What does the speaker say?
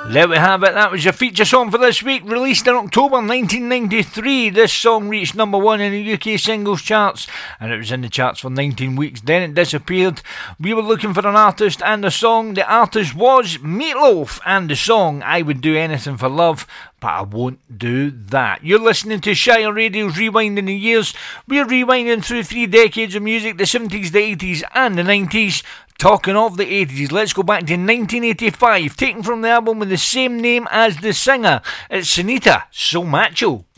There we have it, that was your feature song for this week, released in October 1993. This song reached number 1 in the UK singles charts, and it was in the charts for 19 weeks, then it disappeared. We were looking for an artist and a song. The artist was Meatloaf, and the song I Would Do Anything for Love, but I won't do that. You're listening to Shire Radio's Rewinding the Years. We're rewinding through 3 decades of music, the 70s, the 80s and the 90s. Talking of the 80s, let's go back to 1985, taken from the album with the same name as the singer. It's Sunita, So Macho.